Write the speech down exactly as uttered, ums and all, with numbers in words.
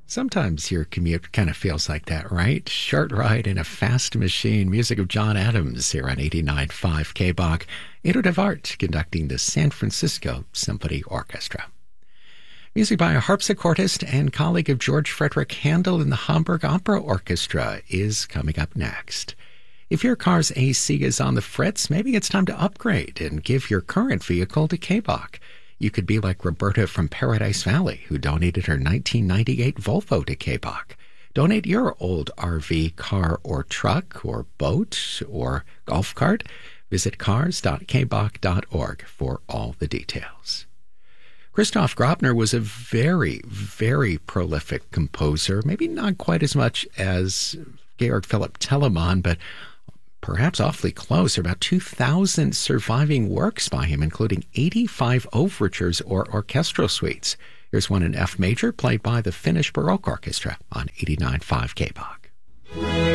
Sometimes your commute kind of feels like that, right? Short ride in a fast machine. Music of John Adams here on eighty-nine point five K B O C. Ado DeVart conducting the San Francisco Symphony Orchestra. Music by a harpsichordist and colleague of George Frederick Handel in the Hamburg Opera Orchestra is coming up next. If your car's A C is on the fritz, maybe it's time to upgrade and give your current vehicle to K B O C. You could be like Roberta from Paradise Valley, who donated her nineteen ninety-eight Volvo to K B O C. Donate your old R V, car, or truck, or boat, or golf cart. Visit cars dot k b o c dot org for all the details. Christoph Grobner was a very, very prolific composer, maybe not quite as much as Georg Philipp Telemann, but perhaps awfully close. There are about two thousand surviving works by him, including eighty-five overtures or orchestral suites. Here's one in F major, played by the Finnish Baroque Orchestra on eighty-nine point five K B O C.